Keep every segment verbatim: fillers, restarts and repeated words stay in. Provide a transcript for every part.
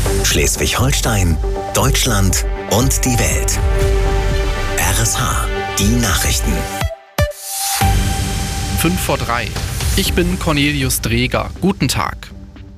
Schleswig-Holstein, Deutschland und die Welt. R S H, die Nachrichten. fünf vor drei. Ich bin Cornelius Dreger. Guten Tag.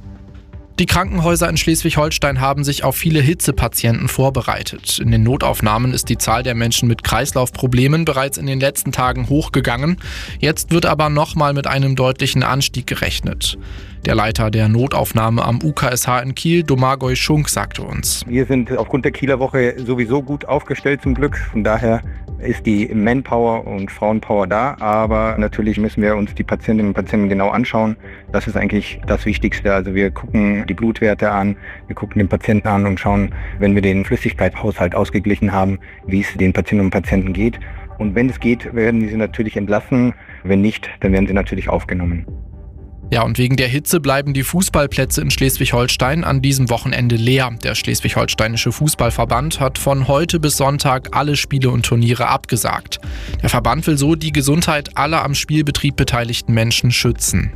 Die Krankenhäuser in Schleswig-Holstein haben sich auf viele Hitzepatienten vorbereitet. In den Notaufnahmen ist die Zahl der Menschen mit Kreislaufproblemen bereits in den letzten Tagen hochgegangen. Jetzt wird aber nochmal mit einem deutlichen Anstieg gerechnet. Der Leiter der Notaufnahme am U K S H in Kiel, Domagoj Schunk, sagte uns: Wir sind aufgrund der Kieler Woche sowieso gut aufgestellt zum Glück. Von daher ist die Manpower und Frauenpower da. Aber natürlich müssen wir uns die Patientinnen und Patienten genau anschauen. Das ist eigentlich das Wichtigste. Also wir gucken die Blutwerte an, wir gucken den Patienten an und schauen, wenn wir den Flüssigkeitshaushalt ausgeglichen haben, wie es den Patientinnen und Patienten geht. Und wenn es geht, werden sie natürlich entlassen. Wenn nicht, dann werden sie natürlich aufgenommen. Ja, und wegen der Hitze bleiben die Fußballplätze in Schleswig-Holstein an diesem Wochenende leer. Der Schleswig-Holsteinische Fußballverband hat von heute bis Sonntag alle Spiele und Turniere abgesagt. Der Verband will so die Gesundheit aller am Spielbetrieb beteiligten Menschen schützen.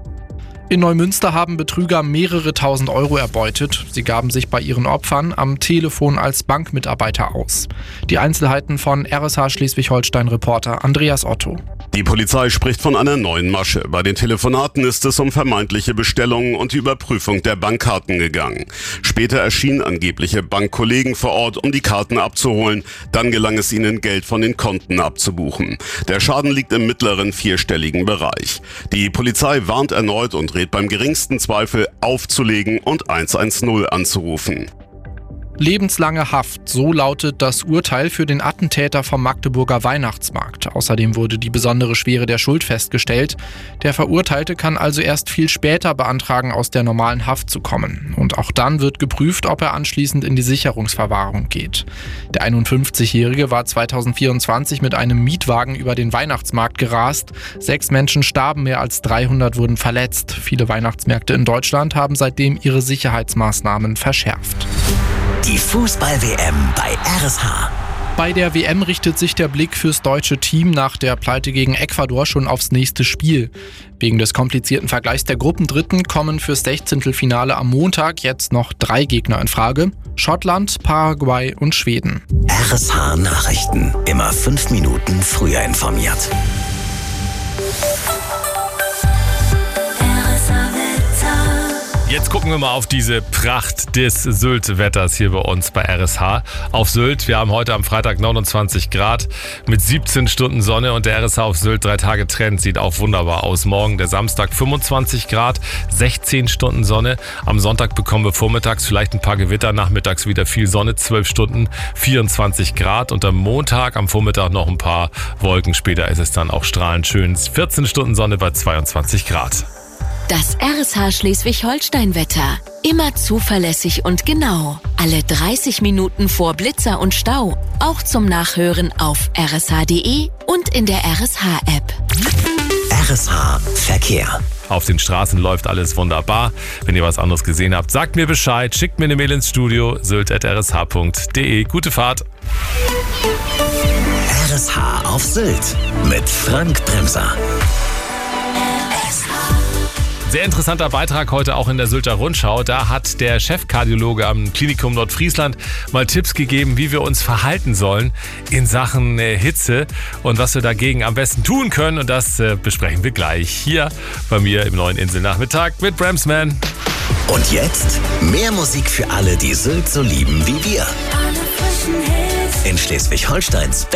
In Neumünster haben Betrüger mehrere tausend Euro erbeutet. Sie gaben sich bei ihren Opfern am Telefon als Bankmitarbeiter aus. Die Einzelheiten von R S H Schleswig-Holstein-Reporter Andreas Otto. Die Polizei spricht von einer neuen Masche. Bei den Telefonaten ist es um vermeintliche Bestellungen und die Überprüfung der Bankkarten gegangen. Später erschienen angebliche Bankkollegen vor Ort, um die Karten abzuholen. Dann gelang es ihnen, Geld von den Konten abzubuchen. Der Schaden liegt im mittleren vierstelligen Bereich. Die Polizei warnt erneut und rät beim geringsten Zweifel aufzulegen und eins eins null anzurufen. Lebenslange Haft, so lautet das Urteil für den Attentäter vom Magdeburger Weihnachtsmarkt. Außerdem wurde die besondere Schwere der Schuld festgestellt. Der Verurteilte kann also erst viel später beantragen, aus der normalen Haft zu kommen. Und auch dann wird geprüft, ob er anschließend in die Sicherungsverwahrung geht. Der einundfünfzigjährige war zweitausendvierundzwanzig mit einem Mietwagen über den Weihnachtsmarkt gerast. Sechs Menschen starben, mehr als dreihundert wurden verletzt. Viele Weihnachtsmärkte in Deutschland haben seitdem ihre Sicherheitsmaßnahmen verschärft. Die Fußball-W M bei R S H. Bei der W M richtet sich der Blick fürs deutsche Team nach der Pleite gegen Ecuador schon aufs nächste Spiel. Wegen des komplizierten Vergleichs der Gruppendritten kommen fürs Sechzehntelfinale am Montag jetzt noch drei Gegner in Frage: Schottland, Paraguay und Schweden. R S H Nachrichten. Immer fünf Minuten früher informiert. Jetzt gucken wir mal auf diese Pracht des Sylt-Wetters hier bei uns bei R S H. Auf Sylt, wir haben heute am Freitag neunundzwanzig Grad mit siebzehn Stunden Sonne und der R S H auf Sylt drei Tage Trend sieht auch wunderbar aus. Morgen der Samstag fünfundzwanzig Grad, sechzehn Stunden Sonne. Am Sonntag bekommen wir vormittags vielleicht ein paar Gewitter, nachmittags wieder viel Sonne, zwölf Stunden, vierundzwanzig Grad. Und am Montag, am Vormittag noch ein paar Wolken. Später ist es dann auch strahlend schön, vierzehn Stunden Sonne bei zweiundzwanzig Grad. Das R S H Schleswig-Holstein-Wetter. Immer zuverlässig und genau. Alle dreißig Minuten vor Blitzer und Stau. Auch zum Nachhören auf r s h punkt d e und in der R S H-App. R S H Verkehr. Auf den Straßen läuft alles wunderbar. Wenn ihr was anderes gesehen habt, sagt mir Bescheid. Schickt mir eine Mail ins Studio, sylt at r s h punkt d e. Gute Fahrt. R S H auf Sylt mit Frank Bremser. Sehr interessanter Beitrag heute auch in der Sylter Rundschau. Da hat der Chefkardiologe am Klinikum Nordfriesland mal Tipps gegeben, wie wir uns verhalten sollen in Sachen äh, Hitze und was wir dagegen am besten tun können. Und das äh, besprechen wir gleich hier bei mir im neuen Inselnachmittag mit Bremsman. Und jetzt mehr Musik für alle, die Sylt so lieben wie wir. In Schleswig-Holsteins